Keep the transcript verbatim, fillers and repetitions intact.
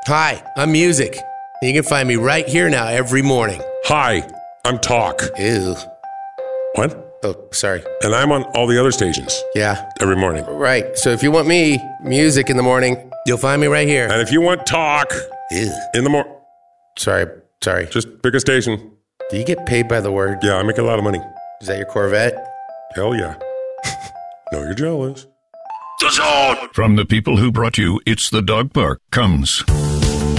Hi, I'm Music. You can find me right here now every morning. Hi, I'm Talk. Ew. What? Oh, sorry. And I'm on all the other stations. Yeah. Every morning. Right. So if you want me, Music in the morning, you'll find me right here. And if you want Talk Ew. in the morning. Sorry. Sorry. Just pick a station. Do you get paid by the word? Yeah, I make a lot of money. Is that your Corvette? Hell yeah. No, you're jealous. The Zone! From the people who brought you It's the Dog Park comes